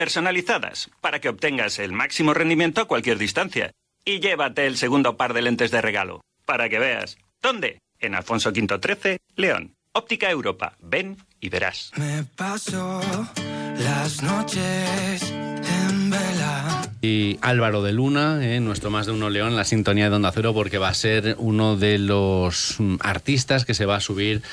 personalizadas, para que obtengas el máximo rendimiento a cualquier distancia. Y llévate el segundo par de lentes de regalo, para que veas. ¿Dónde? En Alfonso V 13, León. Óptica Europa. Ven y verás. Me paso las noches en vela. Y Álvaro de Luna, nuestro Más de Uno León, en la sintonía de Onda Cero, porque va a ser uno de los artistas que se va a subir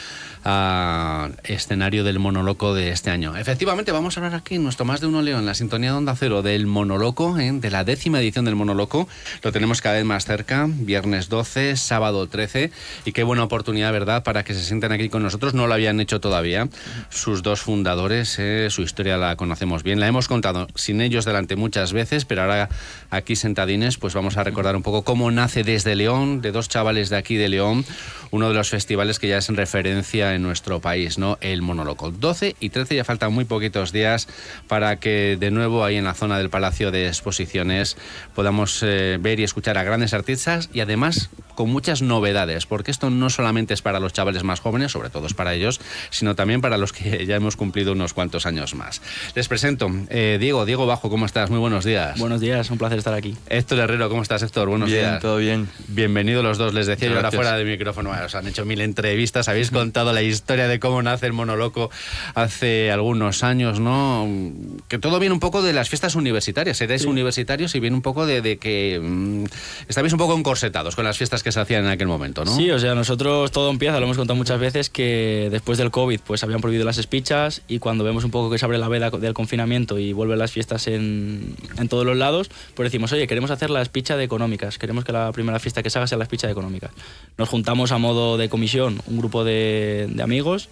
a escenario del Monoloco de este año. Efectivamente, vamos a hablar aquí en nuestro Más de Uno León, en la sintonía de Onda Cero, del Monoloco, de la 10ª edición del Monoloco. Lo tenemos cada vez más cerca, viernes 12, sábado 13, y qué buena oportunidad, ¿verdad?, para que se sienten aquí con nosotros. No lo habían hecho todavía sus dos fundadores, su historia la conocemos bien, la hemos contado sin ellos delante muchas veces, pero ahora aquí sentadines pues vamos a recordar un poco cómo nace desde León, de dos chavales de aquí de León, uno de los festivales que ya es en referencia en nuestro país, ¿no? El Monoloco. 12 y 13, ya faltan muy poquitos días para que de nuevo ahí en la zona del Palacio de Exposiciones podamos ver y escuchar a grandes artistas y además con muchas novedades, porque esto no solamente es para los chavales más jóvenes, sobre todo es para ellos, sino también para los que ya hemos cumplido unos cuantos años más. Les presento, Diego Bajo, ¿cómo estás? Muy buenos días. Buenos días, un placer estar aquí. Héctor Herrero, ¿cómo estás, Héctor? Buenos días. Bien, todo bien. Bienvenidos los dos, les decía yo ahora Gracias. fuera de micrófono. Os han hecho 1000 entrevistas, habéis contado la historia de cómo nace el Monoloco hace algunos años, ¿no? Que todo viene un poco de las fiestas universitarias, eres universitarios y viene un poco de que estabais un poco encorsetados con las fiestas que se hacían en aquel momento, ¿no? Sí, o sea, nosotros todo empieza, lo hemos contado muchas veces, que después del COVID pues habían prohibido las espichas y cuando vemos un poco que se abre la veda del confinamiento y vuelven las fiestas en todos los lados, pues decimos, oye, queremos hacer la espicha de económicas, queremos que la primera fiesta que se haga sea la espicha de económicas. Nos juntamos a modo de comisión, un grupo de amigos,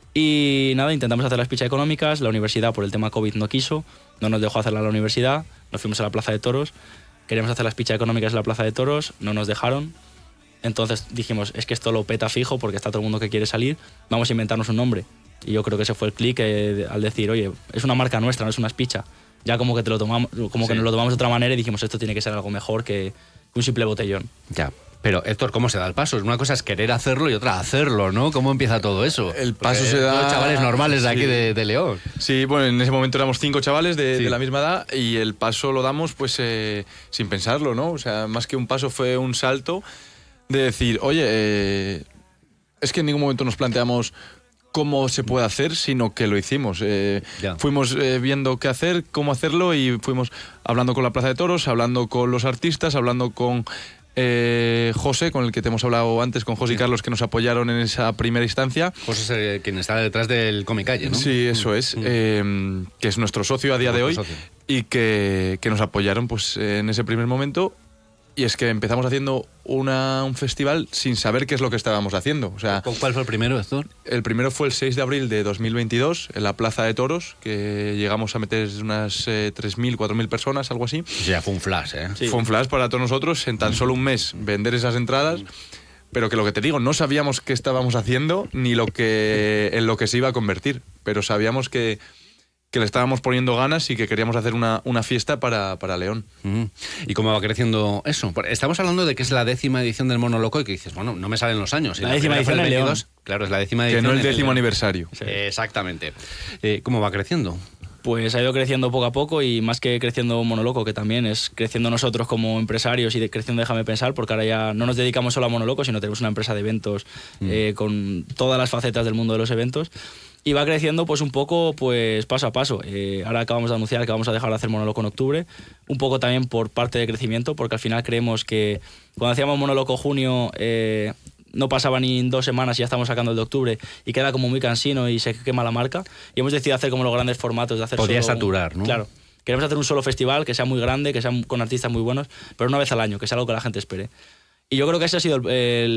y nada, intentamos hacer las espicha económicas. La universidad por el tema COVID no quiso, no nos dejó hacerla a la universidad, nos fuimos a la Plaza de Toros, queríamos hacer las espicha económicas en la Plaza de Toros, no nos dejaron. Entonces dijimos, es que esto lo peta fijo porque está todo el mundo que quiere salir, vamos a inventarnos un nombre. Y yo creo que ese fue el clic al decir, oye, es una marca nuestra, no es una espicha. Ya como que te lo tomamos, como que nos lo tomamos de otra manera y dijimos, esto tiene que ser algo mejor que un simple botellón. Ya. Pero, Héctor, ¿cómo se da el paso? Una cosa es querer hacerlo y otra hacerlo, ¿no? ¿Cómo empieza todo eso? El paso Porque se da... todos chavales normales de aquí Sí. de León. Sí, bueno, en ese momento éramos 5 chavales Sí. de la misma edad y el paso lo damos pues sin pensarlo, ¿no? O sea, más que un paso fue un salto de decir, oye, es que en ningún momento nos planteamos cómo se puede hacer, sino que lo hicimos. Ya. Fuimos viendo qué hacer, cómo hacerlo y fuimos hablando con la Plaza de Toros, hablando con los artistas, hablando con José, con el que te hemos hablado antes, con José y Carlos, que nos apoyaron en esa primera instancia. José es quien está detrás del Comic Calle, ¿no? Sí, eso es, que es nuestro socio a día de hoy Nuestro socio. y que nos apoyaron pues en ese primer momento. Y es que empezamos haciendo un festival sin saber qué es lo que estábamos haciendo. O sea, ¿Cuál fue el primero, Héctor? el primero fue el 6 de abril de 2022 en la Plaza de Toros, que llegamos a meter unas 3.000, 4.000 personas, algo así. Ya fue un flash, ¿eh? Sí. Fue un flash para todos nosotros, en tan solo un mes vender esas entradas, pero que lo que te digo, no sabíamos qué estábamos haciendo ni en lo que se iba a convertir, pero sabíamos que le estábamos poniendo ganas y que queríamos hacer una fiesta para León. ¿Y cómo va creciendo eso? Estamos hablando de que es la 10ª edición del Monoloco y que dices, bueno, no me salen los años. Y La 10ª primera fue edición el en León. 22. Claro, es la 10ª Que edición. no el en 10º León. aniversario. Exactamente. ¿Cómo va creciendo? Pues ha ido creciendo poco a poco y más que creciendo Monoloco, que también es creciendo nosotros como empresarios y creciendo Déjame Pensar, porque ahora ya no nos dedicamos solo a Monoloco, sino tenemos una empresa de eventos con todas las facetas del mundo de los eventos. Y va creciendo pues un poco pues paso a paso. Ahora acabamos de anunciar que vamos a dejar de hacer Monoloco en octubre, un poco también por parte de crecimiento, porque al final creemos que cuando hacíamos Monoloco junio no pasaba ni 2 semanas y ya estamos sacando el de octubre y queda como muy cansino y se quema la marca. Y hemos decidido hacer como los grandes formatos de hacer Podría solo saturar, ¿no? Claro. Queremos hacer un solo festival que sea muy grande, que sea con artistas muy buenos, pero una vez al año, que sea algo que la gente espere. Y yo creo que esa ha sido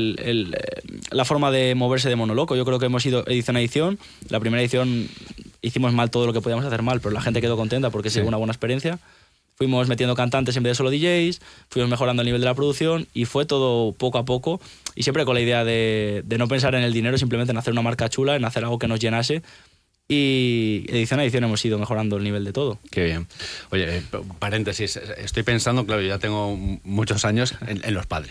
la forma de moverse de Monoloco. Yo creo que hemos ido edición a edición. La primera edición hicimos mal todo lo que podíamos hacer mal, pero la gente quedó contenta porque sí. Fue una buena experiencia. Fuimos metiendo cantantes en vez de solo DJs, fuimos mejorando el nivel de la producción y fue todo poco a poco y siempre con la idea de no pensar en el dinero, simplemente en hacer una marca chula, en hacer algo que nos llenase. Y edición a edición hemos ido mejorando el nivel de todo. Qué bien. Oye, paréntesis, estoy pensando, claro, yo ya tengo muchos años en los padres,